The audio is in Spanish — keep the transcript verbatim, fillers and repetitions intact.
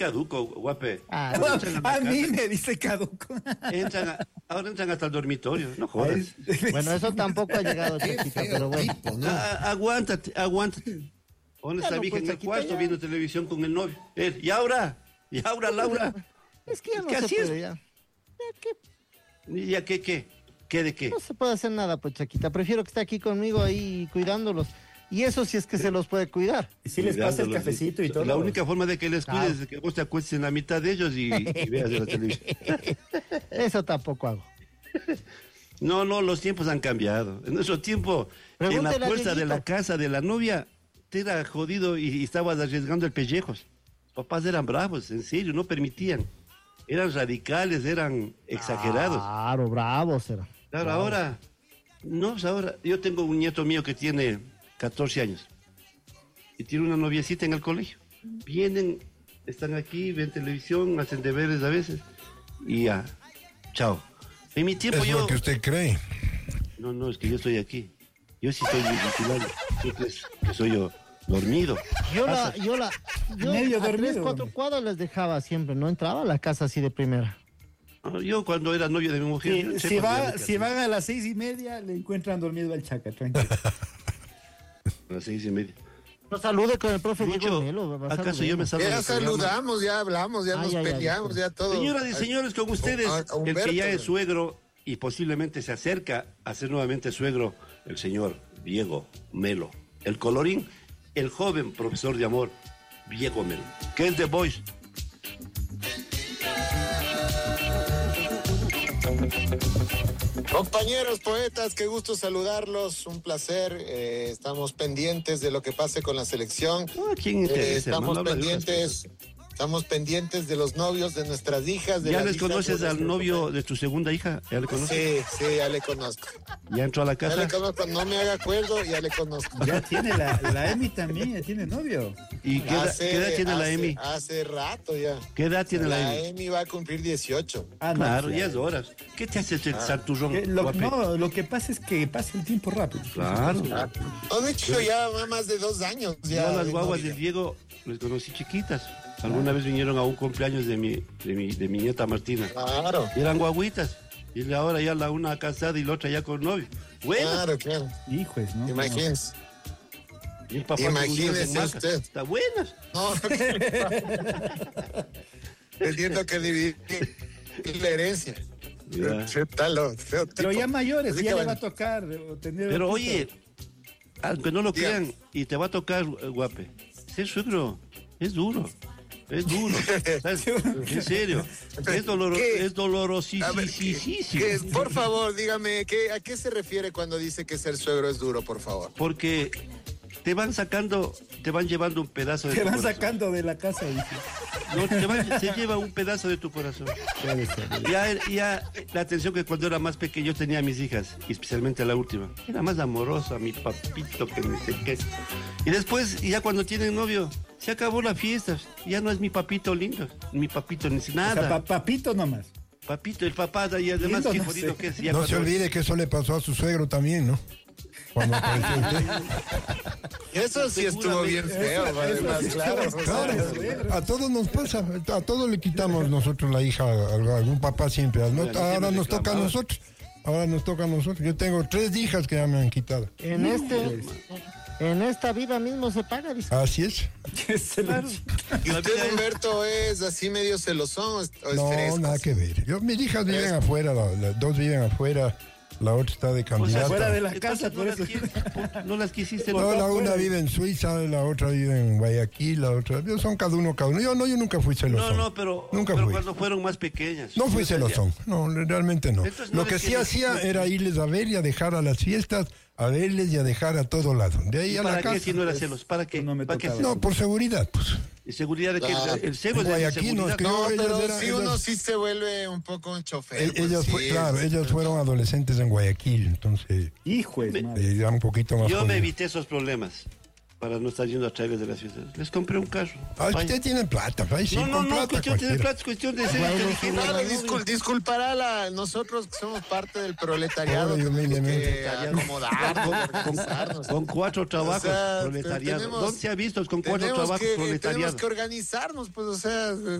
caduco, guape. Ah, Ahora entran A la mí casa, me dice caduco. entran a- ahora entran hasta el dormitorio, no jodas. bueno, eso tampoco ha llegado, Qué Chaquita, feo pero bueno. tipo, ¿no? Ah, aguántate, aguántate. ¿Dónde está Ya no, mi hija pues, en el Chaquita, cuarto ya. viendo televisión con el novio? Él, y ahora, y ahora, Laura. Es que ya Es no que se así puede, es. ya. Ya que ¿Y ya qué, qué? ¿Qué de qué? no se puede hacer nada, pues, Chaquita. Prefiero que esté aquí conmigo ahí cuidándolos. Y eso sí es que se los puede cuidar. Y si les pasa el Cuidándolos, cafecito y todo. La única forma de que les cuides Claro. es que vos te acuestes en la mitad de ellos y, y veas la televisión. Eso tampoco hago. No, no, los tiempos han cambiado. En nuestro tiempo, en la Pregúntele a puerta de Dieguito. la casa de la novia, te era jodido y, y estabas arriesgando el pellejos. Los papás eran bravos, en serio, no permitían. Eran radicales, eran exagerados. Claro, bravo será. Claro, Bravo. ahora, no, pues ahora, yo tengo un nieto mío que tiene catorce años y tiene una noviecita en el colegio. Vienen, están aquí, ven televisión, hacen deberes a veces y ya, chao. En mi tiempo Es yo... lo que usted cree. No, no, es que yo estoy aquí. Yo sí estoy vigilando. ¿Tú crees que soy yo dormido? Yo la, yo la, yo Medio a tres, dormido, cuatro hombre. cuadras les dejaba siempre, no entraba a la casa así de primera. No, yo cuando era novio de mi mujer... yo Si, sé si, cuando va, era mi si casa. van a las seis y media, le encuentran dormido al Chaca, tranquilo. A las seis y media. No salude con el profe Diego Lucho, Melo. va a ¿acaso saludar. yo me salgo Ya del programa? saludamos, ya hablamos, ya Ay, nos ay, ay, peleamos, ya todo. Señoras y señores, con ustedes, A- a el que Humberto, ya es güey. suegro y posiblemente se acerca a ser nuevamente suegro, el señor Diego Melo. El colorín, el joven profesor de amor, Diego Melo, que es The Voice. Compañeros poetas, qué gusto saludarlos, un placer. eh, estamos pendientes de lo que pase con la selección. No, ¿a quién Eh, interesa, estamos hermano? Habla de otras pendientes, estamos pendientes de los novios de nuestras hijas. De ¿Ya las les hijas de conoces al nuestros novio compañeros. de tu segunda hija? ¿Ya le conoces? Sí, sí, ya le conozco. ¿Ya entró a la Ya casa? le conozco, no me haga acuerdo, ya le conozco. Ya tiene la, la Emi también, ya tiene novio. ¿Y qué edad, Hace- qué edad tiene la hace- Emi? Hace rato ya. ¿Qué edad tiene la, La Emi? Emi va a cumplir dieciocho. Ah, no, Claro, sí, ya es horas. ¿Qué te hace ese santurrón? Eh, lo, guape? no, lo que pasa es que pasa el tiempo rápido. Claro. Han hecho ya más de dos años. Ya Yo las de guaguas novia. del Diego les conocí chiquitas. Alguna vez vinieron a un cumpleaños de mi, de mi, de mi nieta Martina. Claro, Y eran guaguitas. Y ahora ya la una casada y la otra ya con novio. Bueno, claro, claro. Hijos, ¿no? Imagínense. y el papá con imagínese niños en Maca. usted. Está buenas. No, entiendo que dividir la herencia. Ya. Feo talo, feo tipo. Pero ya mayores, Así ya que le va bueno. a tocar eh, tener. Pero oye, aunque no lo Dígame. crean, y te va a tocar, eh, guape, ser suegro es duro. Es duro. ¿Sabes? En serio. Es, doloro, ¿Qué? es dolorosísimo. A ver, ¿qué- qué- por favor, dígame, ¿qué, ¿a qué se refiere cuando dice que ser suegro es duro, por favor? Porque te van sacando, te van llevando un pedazo de Te tu van corazón. sacando de la casa. Dice. No, te van- se lleva un pedazo de tu corazón. Puede ser. Ya, ya la atención que cuando era más pequeño tenía a mis hijas, y especialmente a la última. Era más amorosa, mi papito, que no sé qué. Y después, ya cuando tienen novio, se acabó la fiesta. Ya no es mi papito lindo, mi papito ni O sea, nada. pa- papito nomás. Papito, el papá, y además Lindo, qué no jodido sé. que es. Ya No cuando- se olvide que eso le pasó a su suegro también, ¿no? Cuando apareció usted. Eso sí estuvo bien feo, Eso- además, eso- claro. eso- o sea, Claro, a todos nos pasa, a todos le quitamos nosotros la hija a algún papá siempre. No- Bueno, ahora siempre nos toca a reclamaba. nosotros. Ahora nos toca a nosotros. Yo tengo tres hijas que ya me han quitado. En este, en esta vida mismo se paga, dice. Así es. Que se lo- ¿Y usted, Humberto, es así medio celosón o es, o es No, fresco? nada que ver. Yo, mis hijas viven Fresco. afuera, la- la- dos viven afuera, la otra está de O sea, candidata. fuera de la entonces casa, no por las eso. qui- no las quisiste. No, la afuera. una vive en Suiza, la otra vive en Guayaquil, la otra. Yo son cada uno, cada uno. Yo no, yo nunca fui No, celosón. no, pero, Nunca pero fui. cuando fueron más pequeñas. No fui O sea, celosón, no, realmente no. Entonces, no Lo que les sí quieres- hacía era irles a ver y a dejar a las fiestas, a verles y a dejar a todo lado. De ahí ¿Y a la ¿Para casa. qué si no era celos? ¿Para qué? No me ¿Para qué tocaba. No, por seguridad, pues. ¿Y seguridad de que Claro. el, el celo En es de Guayaquil, no, seguridad? es que No, ellas pero eran- si ellas- uno sí se vuelve un poco un chofer. E- pues ellas sí, fue- es- claro, ellos fueron adolescentes en Guayaquil, entonces Hijo de eh, madre. ya un poquito más Yo me jodido. evité esos problemas. para no estar yendo a traerles de la ciudad. Les compré un carro. Ah, es que Vaya. ustedes tienen plata, pues, sí, No, no, con no, plata cuestión de cualquiera. plata, es cuestión de ser Bueno, inteligente. Claro, ¿no? discul- disculpará la, nosotros que somos parte del proletariado, Ay, tenemos humildemente. que acomodarnos, Con, organizarnos. con cuatro trabajos, O sea, proletariado. tenemos- ¿Dónde se ha visto con cuatro Tenemos trabajos, que, proletariado? tenemos que organizarnos, pues, o sea,